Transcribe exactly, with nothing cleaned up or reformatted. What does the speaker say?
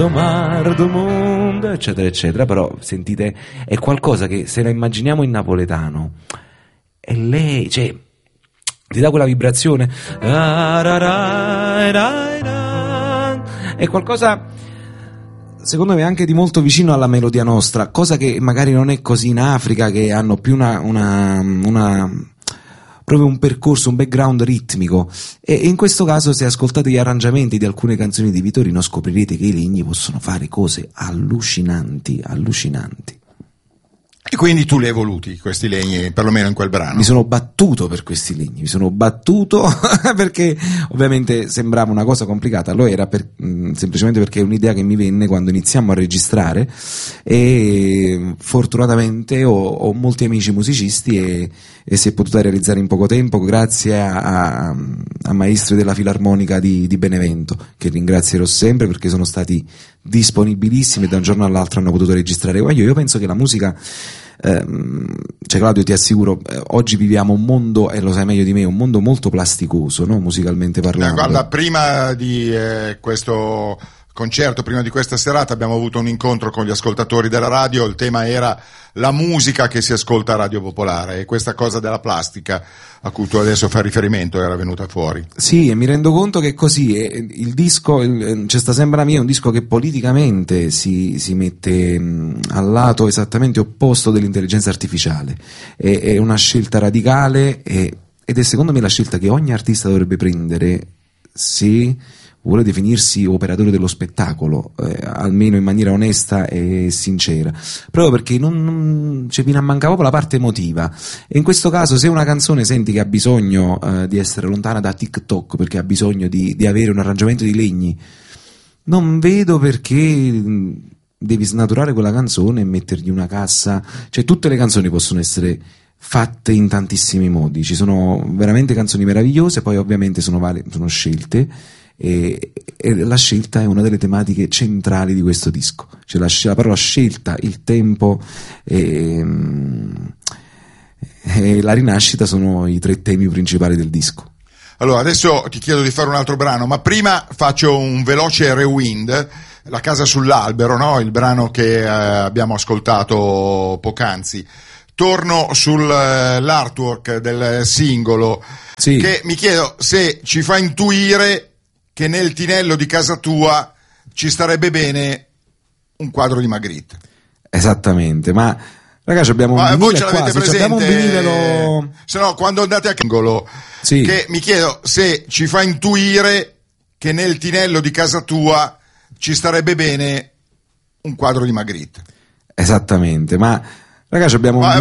Mar do mondo, eccetera eccetera. Però sentite, è qualcosa che se la immaginiamo in napoletano è lei, cioè ti dà quella vibrazione, è qualcosa secondo me anche di molto vicino alla melodia nostra, cosa che magari non è così in Africa, che hanno più una, una, una proprio un percorso, un background ritmico, e in questo caso se ascoltate gli arrangiamenti di alcune canzoni di Vitorino scoprirete che i legni possono fare cose allucinanti, allucinanti. E quindi tu li hai voluti questi legni, perlomeno in quel brano? Mi sono battuto per questi legni, mi sono battuto perché ovviamente sembrava una cosa complicata, lo era per, mh, semplicemente perché è un'idea che mi venne quando iniziamo a registrare, e fortunatamente ho, ho molti amici musicisti e, e si è potuta realizzare in poco tempo grazie a, a, a maestri della Filarmonica di, di Benevento, che ringrazierò sempre perché sono stati disponibilissimi e da un giorno all'altro hanno potuto registrare. Io, io penso che la musica, ehm, cioè Claudio, ti assicuro, eh, oggi viviamo un mondo, e lo sai meglio di me, un mondo molto plasticoso, no? Musicalmente parlando. Eh, guarda, prima di eh, questo concerto, prima di questa serata, abbiamo avuto un incontro con gli ascoltatori della radio. Il tema era la musica che si ascolta a Radio Popolare, e questa cosa della plastica a cui tu adesso fai riferimento era venuta fuori. Sì, e mi rendo conto che così è. Il disco, il, C'è sta sembra mia, è un disco che politicamente si, si mette mh, al lato esattamente opposto dell'intelligenza artificiale, è, è una scelta radicale, e, ed è secondo me la scelta che ogni artista dovrebbe prendere se vuole definirsi operatore dello spettacolo, eh, almeno in maniera onesta e sincera, proprio perché non, non cioè, viene a mancare proprio la parte emotiva. E in questo caso, se una canzone senti che ha bisogno eh, di essere lontana da TikTok, perché ha bisogno di, di avere un arrangiamento di legni, non vedo perché devi snaturare quella canzone e mettergli una cassa. Cioè, tutte le canzoni possono essere fatte in tantissimi modi, ci sono veramente canzoni meravigliose, poi ovviamente sono varie, sono scelte. E, e la scelta è una delle tematiche centrali di questo disco, cioè la, la parola scelta, il tempo e, e la rinascita sono i tre temi principali del disco. Allora, adesso ti chiedo di fare un altro brano, ma prima faccio un veloce rewind. La casa sull'albero, no? Il brano che eh, abbiamo ascoltato poc'anzi. Torno sull'artwork del singolo, sì, che mi chiedo se ci fa intuire che nel tinello di casa tua ci starebbe bene un quadro di Magritte. Esattamente, ma ragazzi abbiamo un ma vinile voi ce l'avete qua, presente? Se abbiamo un vinile lo... Se no, quando andate a Angolo, sì, che mi chiedo se ci fa intuire che nel tinello di casa tua ci starebbe bene un quadro di Magritte. Esattamente, ma ragazzi abbiamo ma un